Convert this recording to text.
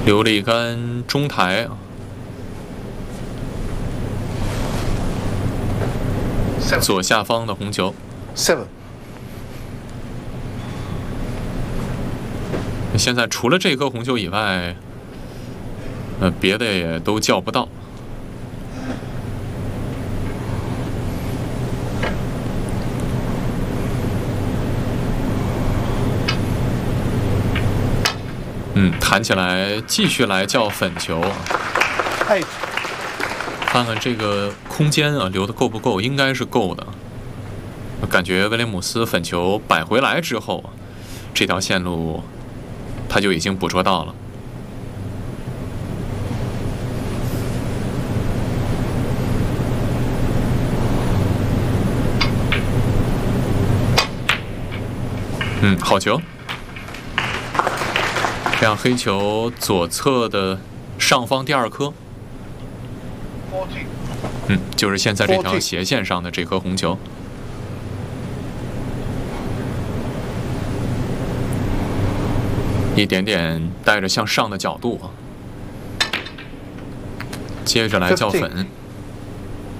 留了一杆中台，左下方的红球。 7。 现在除了这颗红球以外，别的也都叫不到。弹起来，继续来叫粉球。看看这个空间啊，留的够不够？应该是够的。感觉威廉姆斯粉球摆回来之后，这条线路他就已经捕捉到了。好球。这样黑球左侧的上方第2颗，就是现在这条斜线上的这颗红球。一点点带着向上的角度，接着来叫粉。